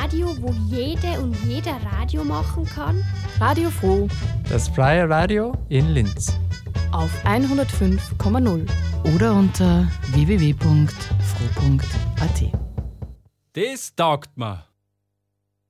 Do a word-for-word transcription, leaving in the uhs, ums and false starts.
Radio, wo jede und jeder Radio machen kann? Radio Froh. Das freie Radio in Linz. Auf hundertfünf Komma null oder unter w w w punkt froh punkt a t. Das taugt mir.